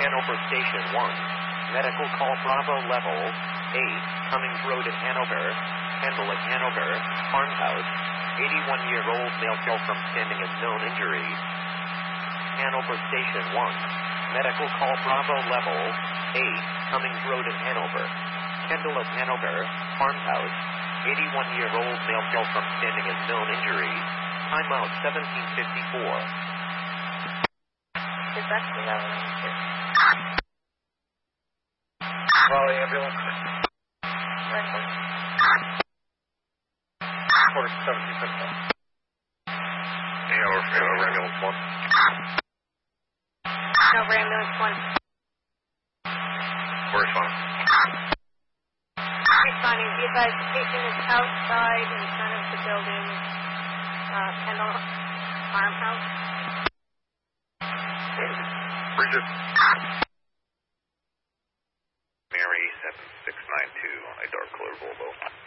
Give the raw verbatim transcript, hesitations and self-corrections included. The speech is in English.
Hanover Station one. Medical call Bravo Level eight. Cummings Road in Hanover. Kendall at Hanover. Farmhouse. eighty-one-year-old male fell from standing and known injuries. Hanover Station one. Medical call Bravo Level eight. Cummings Road in Hanover. Kendall at Hanover. Farmhouse. eighty-one-year-old male fell from standing and known injuries. Timeout seventeen fifty-four. Is that the level? Raleigh ambulance. Record. Course seventeen fifty-four. Hanover, Hanover ambulance one. Hanover ambulance one. Correspondent. Responding, be advised the patient is outside in front of the building, uh, Kendall Farmhouse. Bridget. Mary seven six nine two on a dark colored Volvo.